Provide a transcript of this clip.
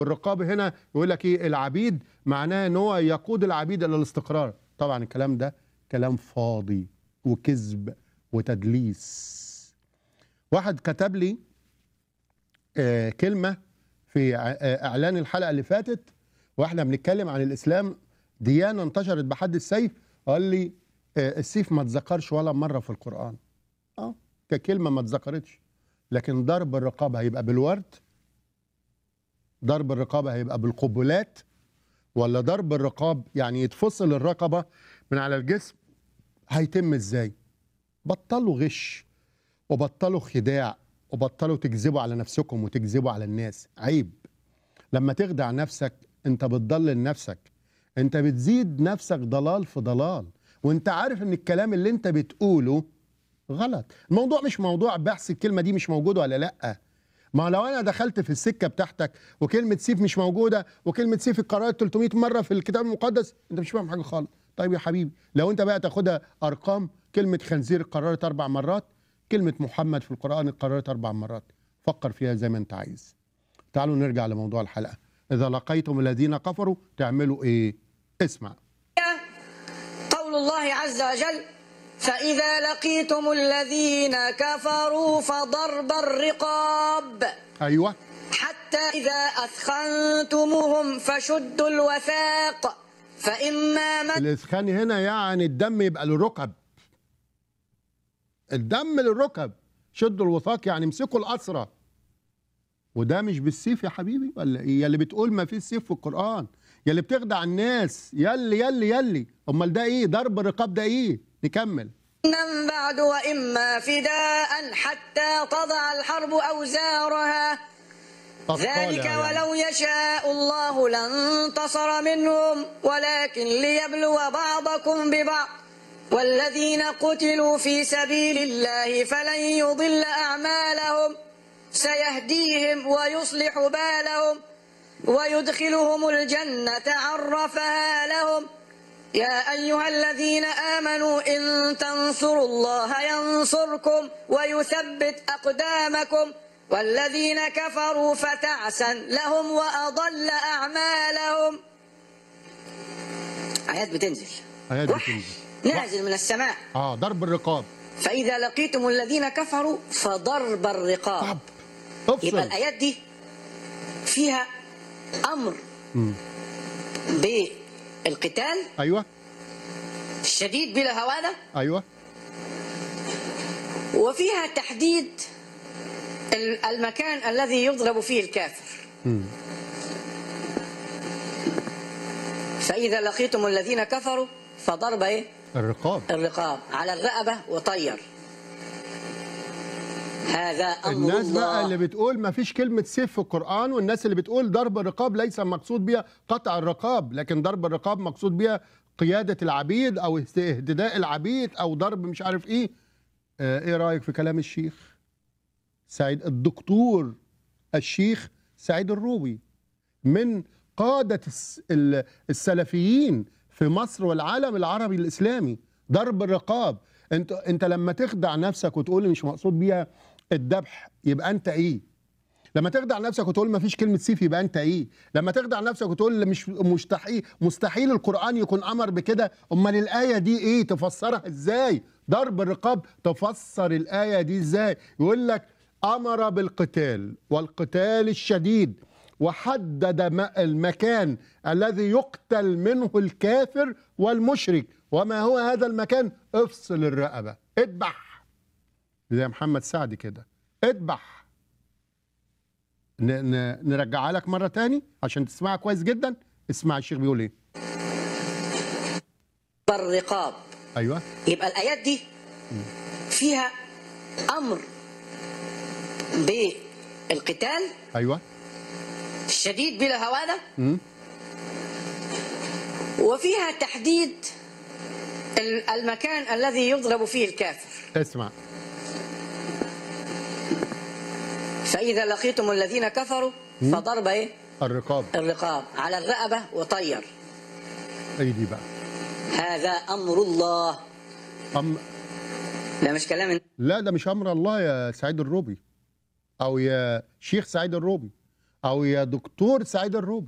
الرقابة هنا يقول لك ايه؟ العبيد معناه ان هو يقود العبيد الى الاستقرار. طبعا الكلام ده كلام فاضي وكذب وتدليس. واحد كتب لي كلمة في اعلان الحلقة اللي فاتت واحنا بنتكلم عن الاسلام، ديانة انتشرت بحد السيف، قال لي السيف ما اتذكرش ولا مرة في القرآن. ككلمة ما اتذكرتش، لكن ضرب الرقابة هيبقى بالورد؟ ضرب الرقابة هيبقى بالقبلات؟ ولا ضرب الرقاب يعني يتفصل الرقبة من على الجسم هيتم ازاي؟ بطلوا غش وبطلوا خداع وبطلوا تكذبوا على نفسكم وتكذبوا على الناس. عيب لما تخدع نفسك، انت بتضلل نفسك، انت بتزيد نفسك ضلال في ضلال، وانت عارف ان الكلام اللي انت بتقوله غلط. الموضوع مش موضوع بحث الكلمة دي مش موجودة ولا لأ. ما لو انا دخلت في السكه بتاعتك وكلمه سيف مش موجوده وكلمه سيف اتكررت 300 مره في الكتاب المقدس، انت مش فاهم حاجه خالص. طيب يا حبيبي، لو انت بقى تاخدها ارقام، كلمه خنزير اتكررت 4 مرات، كلمه محمد في القران اتكررت 4 مرات. فكر فيها زي ما انت عايز. تعالوا نرجع لموضوع الحلقه. اذا لقيتم الذين كفروا تعملوا ايه؟ اسمع قول الله عز وجل: فإذا لقيتم الذين كفروا فضرب الرقاب. ايوه، حتى إذا أثخنتموهم فشدوا الوثاق فإما من الاسخان هنا يعني الدم يبقى للركب، الدم للركب. شدوا الوثاق يعني امسكوا الأسرى. وده مش بالسيف يا حبيبي ولا ايه؟ يلي بتقول ما فيش سيف في القرآن، يلي بتخدع الناس، يلي امال ده ايه؟ ضرب الرقاب ده ايه؟ نكمل. بعد وإما فداء حتى تضع الحرب أوزارها ذلك ولو يشاء الله لانتصر منهم ولكن ليبلو بعضكم ببعض والذين قتلوا في سبيل الله فلن يضل أعمالهم سيهديهم ويصلح بالهم ويدخلهم الجنة عرفها لهم. يا أيها الذين آمنوا إن تنصروا الله ينصركم ويثبت أقدامكم والذين كفروا فتعسا لهم وأضل أعمالهم. آيات بتنزل، آيات بتنزل نازل من السماء. ضرب الرقاب. فإذا لقيتم الذين كفروا فضرب الرقاب. يبقى الآيات دي فيها أمر بالقتال، أيوة، الشديد بلا هوانة، أيوة، وفيها تحديد المكان الذي يضرب فيه الكافر. فإذا لقيتم الذين كفروا فضرب ايه؟ الرقاب على الرقبة وطير. هذا أمر الناس الله. بقى اللي بتقول ما فيش كلمة سيف في القرآن، والناس اللي بتقول ضرب الرقاب ليس مقصود بها قطع الرقاب، لكن ضرب الرقاب مقصود بها قيادة العبيد أو اهتداء العبيد أو ضرب مش عارف إيه. إيه رأيك في كلام الشيخ سعيد الدكتور الشيخ سعيد الروبي من قادة السلفيين في مصر والعالم العربي الإسلامي؟ ضرب الرقاب. انت لما تخدع نفسك وتقول مش مقصود بيها الذبح يبقى انت ايه؟ لما تخدع نفسك وتقول ما فيش كلمة سيف يبقى انت ايه؟ لما تخدع نفسك وتقول مش مستحيل القرآن يكون امر بكده، امال الآية دي ايه؟ تفسرها ازاي؟ ضرب الرقاب تفسر الآية دي ازاي؟ يقول لك امر بالقتال والقتال الشديد وحدد المكان الذي يقتل منه الكافر والمشرك. وما هو هذا المكان؟ افصل الرقبة، اذبح زي محمد سعد كده، اذبح. نرجعها لك مرة تاني عشان تسمعها كويس جدا. اسمع الشيخ بيقول ايه. الرقاب. ايوه، يبقى الآيات دي فيها أمر بالقتال، ايوه، الشديد بلا هوانة، وفيها تحديد المكان الذي يضرب فيه الكافر. اسمع. فإذا لقيتم الذين كفروا فضرب ايه؟ الرقاب على الرقبة وطير. اي دي بقى. هذا أمر الله. ده مش كلام. لا ده مش أمر الله يا سعيد الروبي أو يا شيخ سعيد الروبي. او يا دكتور سعيد الروبي.